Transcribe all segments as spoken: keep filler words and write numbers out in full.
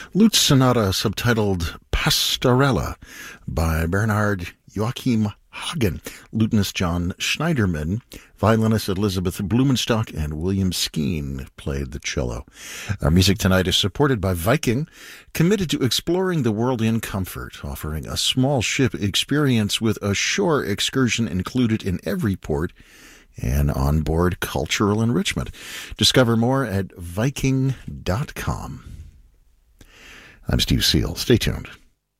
Lute Sonata subtitled Pastorella by Bernhard Joachim Hagen, lutenist John Schneiderman, violinist Elizabeth Blumenstock, and William Skeen played the cello. Our music tonight is supported by Viking, committed to exploring the world in comfort, offering a small ship experience with a shore excursion included in every port and onboard cultural enrichment. Discover more at Viking dot com. I'm Steve Seal. Stay tuned.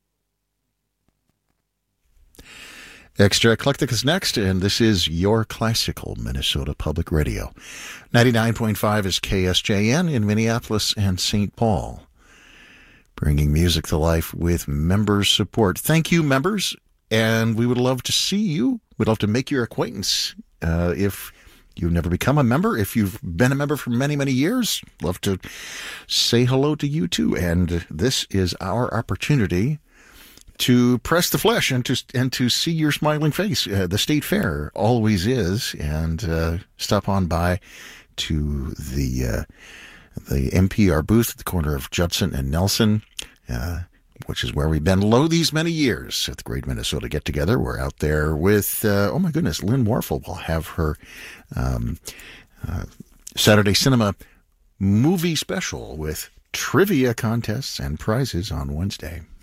Extra Eclectic is next, and this is your classical Minnesota Public Radio. ninety-nine point five is K S J N in Minneapolis and Saint Paul, bringing music to life with member support. Thank you, members, and we would love to see you. We'd love to make your acquaintance. Uh, if you've never become a member, if you've been a member for many, many years, love to say hello to you too. And this is our opportunity to press the flesh and to and to see your smiling face. Uh, the State Fair always is, and uh, stop on by to the uh, the N P R booth at the corner of Judson and Nelson, uh, which is where we've been low these many years at the Great Minnesota Get Together. We're out there with uh, oh my goodness, Lynn Warfel will have her um, uh, Saturday Cinema movie special with trivia contests and prizes on Wednesday.